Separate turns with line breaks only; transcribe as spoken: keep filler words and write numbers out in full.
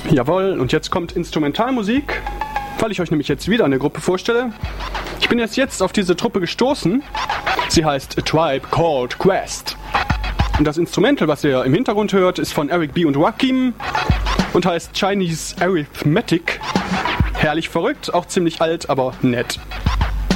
Jawohl, und jetzt kommt Instrumentalmusik, weil ich euch nämlich jetzt wieder eine Gruppe vorstelle. Ich bin jetzt jetzt auf diese Truppe gestoßen. Sie heißt A Tribe Called Quest. Und das Instrumental, was ihr im Hintergrund hört, ist von Eric B. und Rakim und heißt Chinese Arithmetic. Herrlich verrückt, auch ziemlich alt, aber nett.